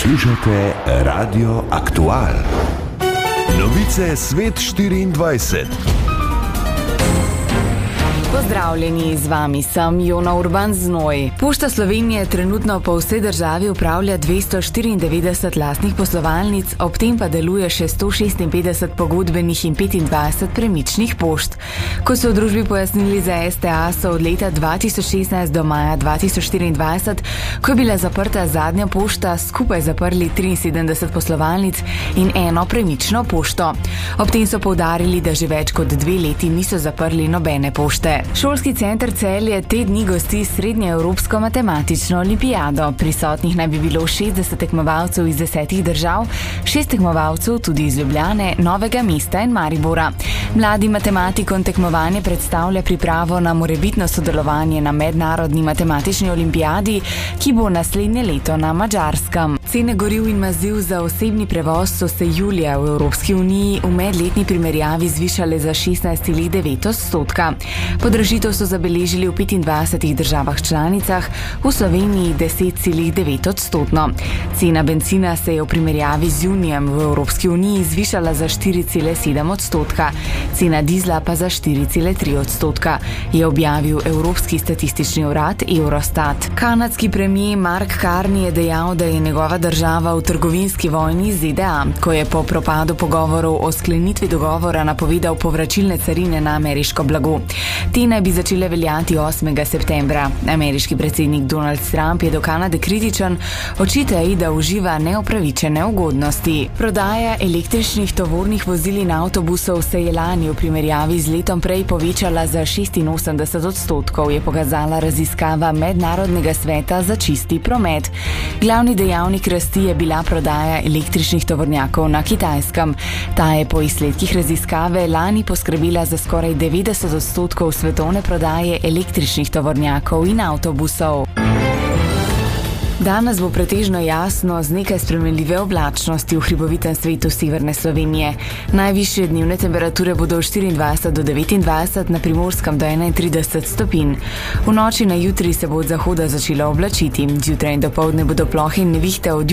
Poslušate Radio Aktual. Novice Svet 24. Pozdravljeni, z vami sem Jona Urban Znoj. Pošta Slovenije trenutno po vsej državi upravlja 294 lastnih poslovalnic, ob tem pa deluje še 156 pogodbenih in 25 premičnih pošt. Ko so v družbi pojasnili za STA, so od leta 2016 do maja 2024, ko je bila zaprta zadnja pošta, skupaj zaprli 73 poslovalnic in eno premično pošto. Ob tem so poudarili, da že več kot 2 leti niso zaprli nobene pošte. Šolski center Celje te dni gosti srednjeevropsko matematično olimpijado. Prisotnih naj bi bilo 60 tekmovalcev iz 10 držav, 6 tekmovalcev tudi iz Ljubljane, Novega mesta in Maribora. Mladim matematikom tekmovanje predstavlja pripravo na morebitno sodelovanje na mednarodni matematični olimpijadi, ki bo naslednje leto na Madžarskem. Cene goriv in maziv za osebni prevoz so se julija v Evropski uniji v medletni primerjavi zvišale za 16,9%. Podražitev so zabeležili v 25 državah članicah, v Sloveniji 10,9%. Cena bencina se je v primerjavi z junijem v Evropski uniji zvišala za 4,7%, cena dizla pa za 4,3%, je objavil Evropski statistični urad Eurostat. Kanadski premier Mark Carney je dejal, da je njegova država v trgovinski vojni z ZDA, ko je po propadu pogovorov o sklenitvi dogovora napovedal povračilne carine na ameriško blago. Te naj bi začele veljati 8. septembra. Ameriški predsednik Donald Trump je do Kanade kritičen, očita ji, da uživa neupravičene ugodnosti. Prodaja električnih tovornih vozil in avtobusov se je lani v primerjavi z letom prej povečala za 86%, je pokazala raziskava Mednarodnega sveta za čisti promet. Glavni dejavnik rasti je bila prodaja električnih tovornjakov na Kitajskem. Ta je po izsledkih raziskave lani poskrbela za skoraj 90% svetovne prodaje električnih tovornjakov in avtobusov. Danes bo pretežno jasno z nekaj spremenljive oblačnosti v hribovitem svetu severne Slovenije. Najvišje dnevne temperature bodo od 24 do 29, na Primorskem do 31 stopinj. V noči na jutri se bo od zahoda začelo oblačiti. Zjutraj in dopoldne bodo plohe in nevihte od